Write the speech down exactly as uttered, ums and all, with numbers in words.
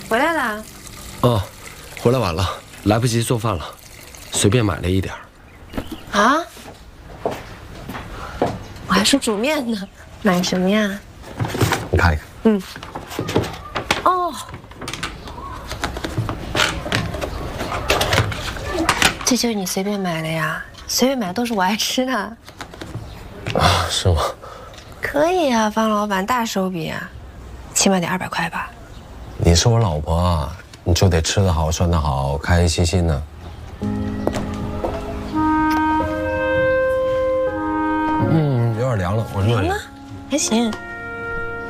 回来啦？ 哦，回来晚了，来不及做饭了，随便买了一点儿。 啊？我还说煮面呢，买什么呀？ 你看一看。 嗯。哦。这就是你随便买的呀？随便买的都是我爱吃的。 啊，是吗？ 可以啊，方老板大手笔啊，起码得二百块吧。 你是我老婆啊，你就得吃得好，穿得好，开开心心的。嗯，有点凉了，我热一点。 还行。